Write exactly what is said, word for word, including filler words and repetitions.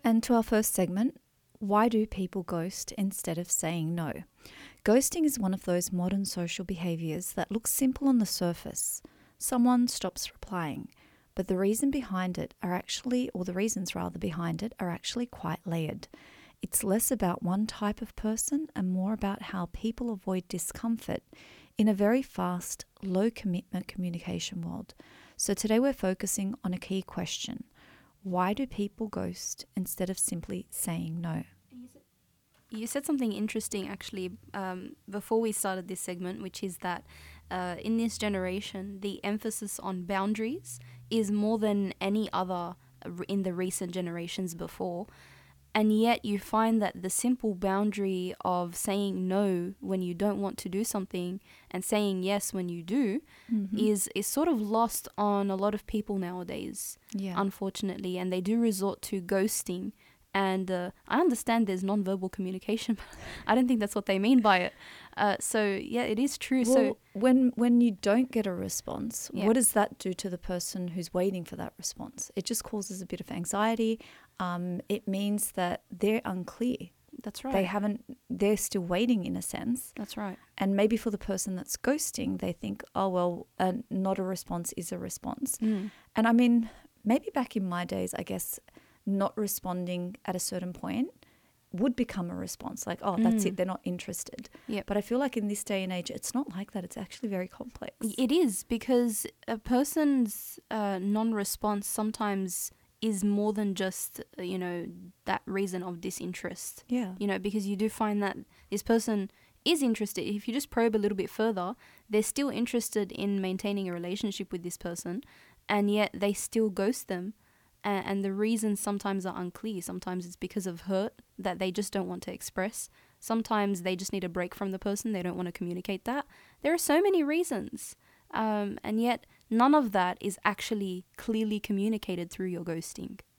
And to our first segment, why do people ghost instead of saying no? Ghosting is one of those modern social behaviours that looks simple on the surface. Someone stops replying, but the reason behind it are actually, or the reasons rather behind it, are actually quite layered. It's less about one type of person and more about how people avoid discomfort in a very fast, low commitment communication world. So today we're focusing on a key question. Why do people ghost instead of simply saying no? You said something interesting actually um, before we started this segment, which is that uh, in this generation, the emphasis on boundaries is more than any other in the recent generations before. And yet you find that the simple boundary of saying no when you don't want to do something and saying yes when you do mm-hmm. is, is sort of lost on a lot of people nowadays, yeah. unfortunately. And they do resort to ghosting. And uh, I understand there's nonverbal communication, but I don't think that's what they mean by it. Uh, so, yeah, it is true. Well, so when when you don't get a response, yeah. what does that do to the person who's waiting for that response? It just causes a bit of anxiety. Um, it means that they're unclear. That's right. They haven't, they're still waiting in a sense. That's right. And maybe for the person that's ghosting, they think, oh, well, uh, not a response is a response. Mm. And I mean, maybe back in my days, I guess, not responding at a certain point would become a response, like, oh, that's mm. it, they're not interested. Yep. But I feel like in this day and age, it's not like that. It's actually very complex. It is, because a person's uh, non-response sometimes is more than just, uh, you know, that reason of disinterest. Yeah. You know, because you do find that this person is interested. If you just probe a little bit further, they're still interested in maintaining a relationship with this person, and yet they still ghost them. And, and the reasons sometimes are unclear. Sometimes it's because of hurt that they just don't want to express. Sometimes they just need a break from the person. They don't want to communicate that. There are so many reasons. Um, and yet none of that is actually clearly communicated through your ghosting.